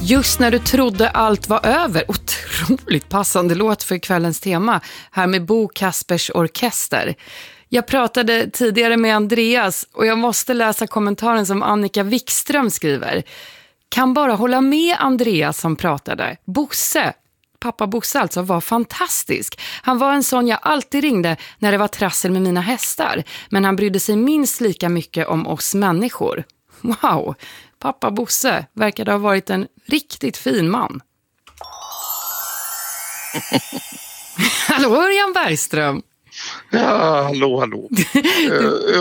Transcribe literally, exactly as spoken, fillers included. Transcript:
Just när du trodde allt var över. Otroligt passande låt för kvällens tema. Här med Bo Kaspers Orkester. Jag pratade tidigare med Andreas och jag måste läsa kommentaren som Annika Wikström skriver. Kan bara hålla med Andreas som pratade. Bosse, pappa Bosse alltså, var fantastisk. Han var en sån jag alltid ringde när det var trassel med mina hästar. Men han brydde sig minst lika mycket om oss människor. Wow, pappa Bosse verkade ha varit en riktigt fin man. Hallå, Örjan Bergström. Ja, hallå, hallå.